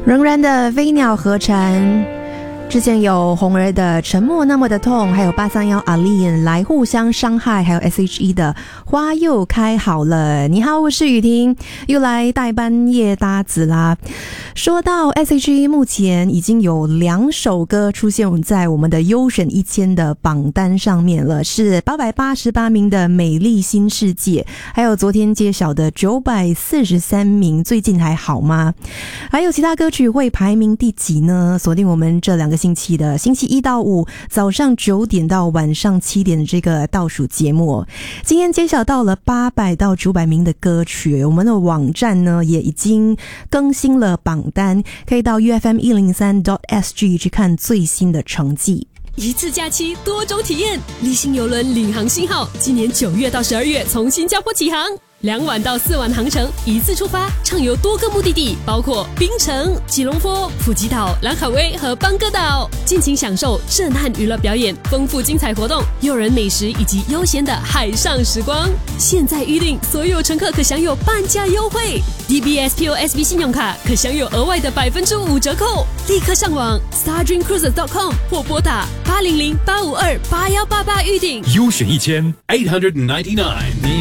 仍然的飞鸟和蝉，之前有红儿的沉默那么的痛，还有831阿丽来互相伤害，还有 SHE 的花又开好了。你好，我是雨婷，又来代班夜搭子啦。说到 SHE 目前已经有2首歌出现在我们的优选1000的榜单上面了，是888名的美丽新世界，还有昨天揭晓的943名最近还好吗？还有其他歌曲会排名第几呢？锁定我们这2个星期的星期1到5早上9点到晚上7点的这个倒数节目。今天揭晓到了800到900名的歌曲，我们的网站呢也已经更新了榜单，可以到 UFM103.SG 去看最新的成绩。 一次假期多种体验，立新邮轮领航信号今年9月到12月从新加坡起航，2晚到4晚航程，一次出发，畅游多个目的地，包括槟城、吉隆坡、普吉岛、兰卡威和邦哥岛，尽情享受震撼娱乐表演、丰富精彩活动、诱人美食以及悠闲的海上时光。现在预订，所有乘客可享有半价优惠， DBS POSB 信用卡可享有额外的5%折扣。立刻上网 stardreamcruises.com 或拨打800-852-8188预订。 优选1000 899